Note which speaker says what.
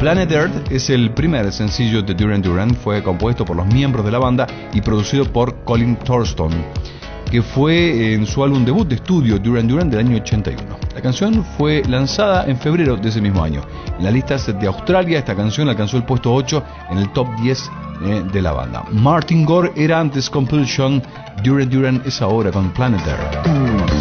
Speaker 1: Planet Earth es el primer sencillo de Duran Duran, fue compuesto por los miembros de la banda y producido por Colin Thurston, que fue en su álbum debut de estudio Duran Duran del año 81. La canción fue lanzada en febrero de ese mismo año. En las listas de Australia esta canción alcanzó el puesto 8 en el top 10 de la banda. Martin Gore era antes Compulsion, Duran Duran es ahora con Planet Earth.